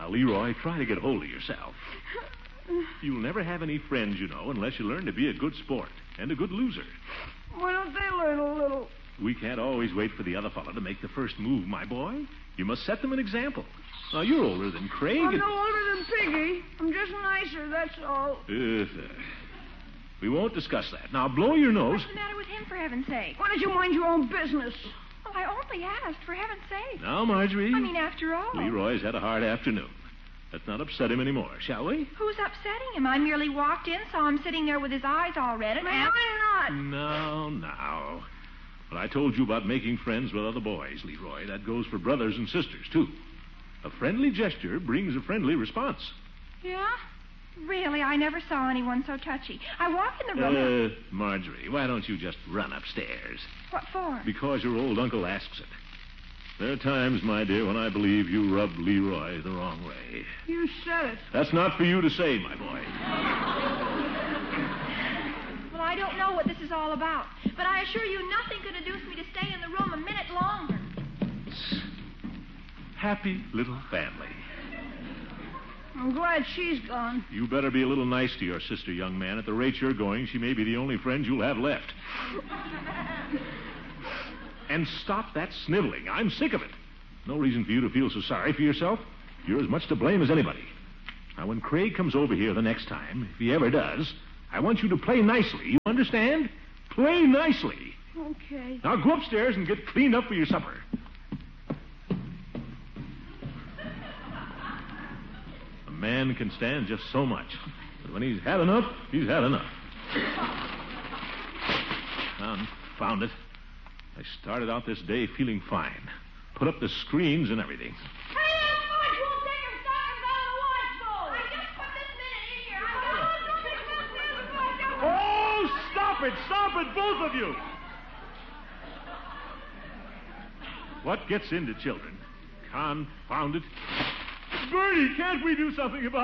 Now, Leroy, try to get hold of yourself. You'll never have any friends, you know, unless you learn to be a good sport and a good loser. Why don't they learn a little? We can't always wait for the other fellow to make the first move, my boy. You must set them an example. Now, you're older than Craig. I'm no older than Piggy. I'm just nicer, that's all. We won't discuss that. Now, blow your nose. What's the matter with him, for heaven's sake? Why don't you mind your own business? Well, I only asked, for heaven's sake. Now, Marjorie. I mean, after all. Leroy's had a hard afternoon. Let's not upset him anymore, shall we? Who's upsetting him? I merely walked in, saw him sitting there with his eyes all red, and asked... Why not? Now. But I told you about making friends with other boys, Leroy. That goes for brothers and sisters, too. A friendly gesture brings a friendly response. Yeah? Really, I never saw anyone so touchy. I walk in the room... Marjorie, why don't you just run upstairs? What for? Because your old uncle asks it. There are times, my dear, when I believe you rubbed Leroy the wrong way. You said it. That's not for you to say, my boy. Well, I don't know what this is all about, but I assure you nothing could induce me to stay in the room a minute longer. Happy little family. I'm glad she's gone. You better be a little nice to your sister, young man. At the rate you're going, she may be the only friend you'll have left. And stop that sniveling. I'm sick of it. No reason for you to feel so sorry for yourself. You're as much to blame as anybody. Now, when Craig comes over here the next time, if he ever does, I want you to play nicely. You understand? Play nicely. Okay. Now go upstairs and get cleaned up for your supper. A man can stand just so much. But when he's had enough, he's had enough. Confound it. I started out this day feeling fine. Put up the screens and everything. Hey, that much won't take her stockings out of the wash bowl. I just put this minute in here. Oh, stop it! Stop it, both of you! What gets into children? Confound it. Bertie, can't we do something about